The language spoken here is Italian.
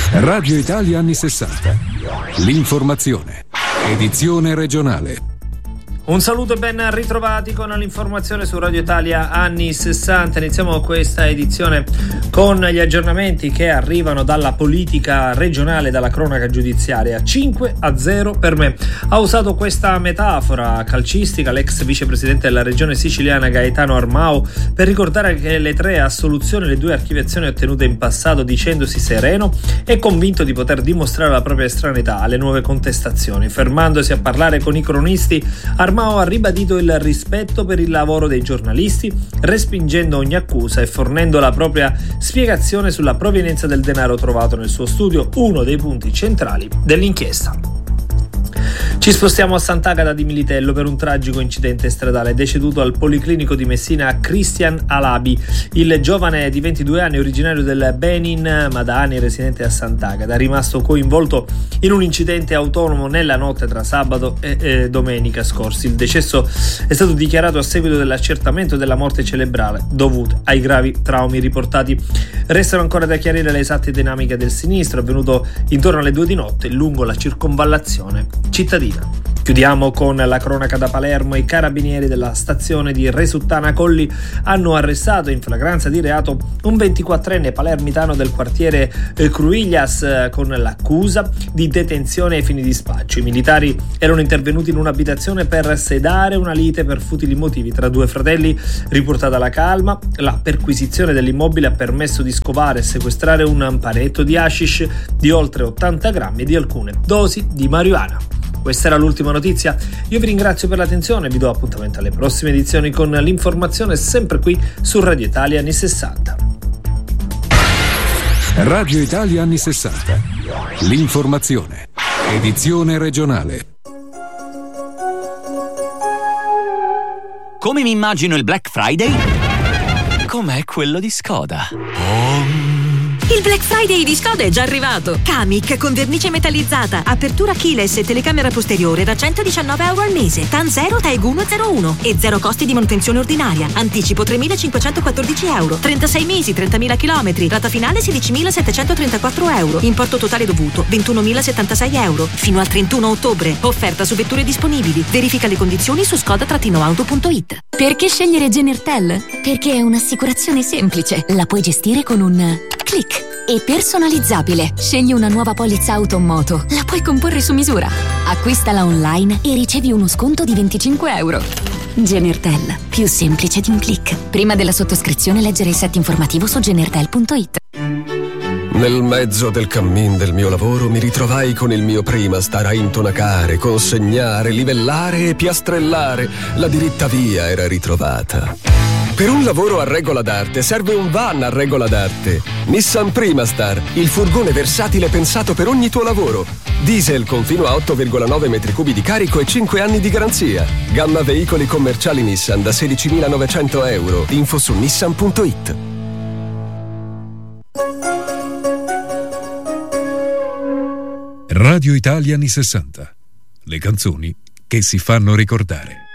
Radio Italia anni 60. L'informazione. Edizione regionale. Un saluto e ben ritrovati con l'informazione su Radio Italia anni 60. Iniziamo questa edizione con gli aggiornamenti che arrivano dalla politica regionale, dalla cronaca giudiziaria. 5-0 per me. Ha usato questa metafora calcistica l'ex vicepresidente della regione siciliana Gaetano Armao per ricordare che le 3 assoluzioni, le 2 archiviazioni ottenute in passato, dicendosi sereno e convinto di poter dimostrare la propria estraneità alle nuove contestazioni. Fermandosi a parlare con i cronisti, Armao ha ribadito il rispetto per il lavoro dei giornalisti, respingendo ogni accusa e fornendo la propria spiegazione sulla provenienza del denaro trovato nel suo studio, uno dei punti centrali dell'inchiesta. Ci spostiamo a Sant'Agata di Militello per un tragico incidente stradale. Deceduto al Policlinico di Messina Christian Alabi, il giovane di 22 anni originario del Benin ma da anni residente a Sant'Agata, è rimasto coinvolto in un incidente autonomo nella notte tra sabato e domenica scorsi. Il decesso è stato dichiarato a seguito dell'accertamento della morte cerebrale dovuta ai gravi traumi riportati. Restano ancora da chiarire le esatte dinamiche del sinistro avvenuto intorno alle 2 di notte lungo la circonvallazione cittadina. Chiudiamo con la cronaca da Palermo. I carabinieri della stazione di Resuttana Colli hanno arrestato in flagranza di reato un 24enne palermitano del quartiere Cruiglias con l'accusa di detenzione ai fini di spaccio. I militari erano intervenuti in un'abitazione per sedare una lite per futili motivi tra 2 fratelli. Riportata la calma, la perquisizione dell'immobile ha permesso di scovare e sequestrare un paletto di hashish di oltre 80 grammi e di alcune dosi di marijuana. Questa era l'ultima notizia. Io vi ringrazio per l'attenzione e vi do appuntamento alle prossime edizioni con l'informazione sempre qui su Radio Italia anni 60. Radio Italia anni 60. L'informazione. Edizione regionale. Come mi immagino il Black Friday? Com'è quello di Skoda. Il Black Friday di Skoda è già arrivato. Kamiq con vernice metallizzata, apertura keyless e telecamera posteriore da €119 al mese. TAN 0 TAEG 101 e 0 costi di manutenzione ordinaria. Anticipo €3.514. 36 mesi, 30.000 km. Rata finale €16.734. Importo totale dovuto €21.076. Fino al 31 ottobre. Offerta su vetture disponibili. Verifica le condizioni su skoda-auto.it. Perché scegliere Genertel? Perché è un'assicurazione semplice. La puoi gestire con un click e personalizzabile. Scegli una nuova polizza auto o moto. La puoi comporre su misura. Acquistala online e ricevi uno sconto di €25. Genertel, più semplice di un click. Prima della sottoscrizione leggere il set informativo su genertel.it. Nel mezzo del cammin del mio lavoro mi ritrovai con il mio Primastar a intonacare, consegnare, livellare e piastrellare. La diritta via era ritrovata. Per un lavoro a regola d'arte serve un van a regola d'arte. Nissan Primastar, il furgone versatile pensato per ogni tuo lavoro. Diesel con fino a 8,9 metri cubi di carico e 5 anni di garanzia. Gamma veicoli commerciali Nissan da €16.900. Info su nissan.it. Radio Italia anni 60. Le canzoni che si fanno ricordare.